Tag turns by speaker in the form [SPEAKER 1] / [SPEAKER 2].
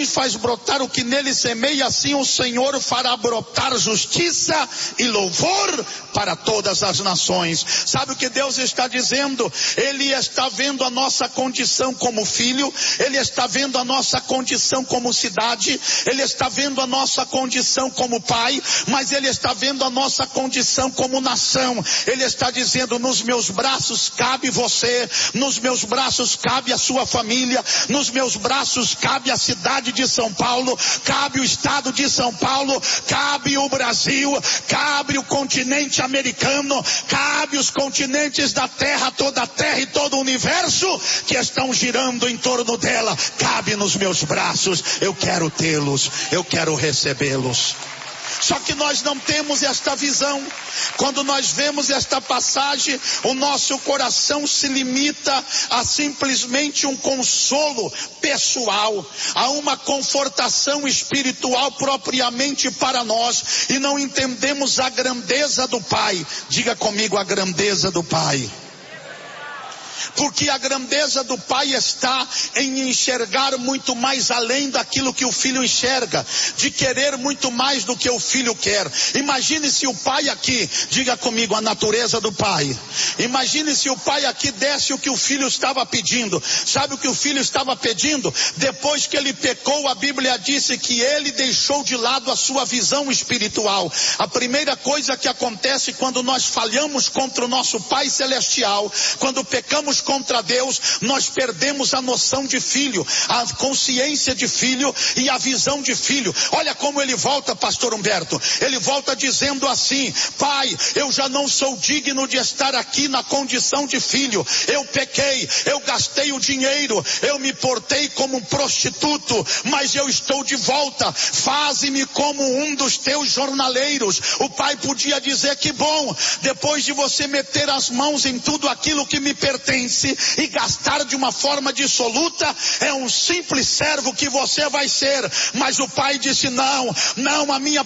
[SPEAKER 1] faz brotar o que nele semeia, assim o Senhor fará brotar justiça e louvor para todas as nações. Sabe o que Deus está dizendo? Ele está vendo a nossa condição como filho, Ele está vendo a nossa condição como cidade, Ele está vendo a nossa condição como pai, mas Ele está vendo a nossa condição como nação. Ele está dizendo: nos meus braços cabe você, nos meus braços cabe a sua família, nos meus braços cabe a cidade de São Paulo, cabe o estado de São Paulo, cabe o Brasil, cabe o continente americano, cabe os continentes da terra, toda a terra e todo o universo que estão girando em torno dela. Cabe nos meus braços. Eu quero tê-los, eu quero recebê-los. Só que nós não temos esta visão. Quando nós vemos esta passagem, o nosso coração se limita a simplesmente um consolo pessoal, a uma confortação espiritual propriamente para nós, e não entendemos a grandeza do Pai. Diga comigo: a grandeza do Pai. Porque a grandeza do Pai está em enxergar muito mais além daquilo que o filho enxerga, de querer muito mais do que o filho quer. Imagine se o pai aqui, diga comigo, a natureza do Pai. Imagine se o pai aqui desse o que o filho estava pedindo. Sabe o que o filho estava pedindo? Depois que ele pecou, a Bíblia disse que ele deixou de lado a sua visão espiritual. A primeira coisa que acontece quando nós falhamos contra o nosso Pai Celestial, quando pecamos contra Deus, nós perdemos a noção de filho, a consciência de filho e a visão de filho. Olha como ele volta, pastor Humberto. Ele volta dizendo assim: Pai, eu já não sou digno de estar aqui na condição de filho. Eu pequei, eu gastei o dinheiro, eu me portei como um prostituto, mas eu estou de volta. Faze-me como um dos teus jornaleiros. O pai podia dizer: que bom, depois de você meter as mãos em tudo aquilo que me pertence e gastar de uma forma dissoluta, é um simples servo que você vai ser. Mas o pai disse: não, a minha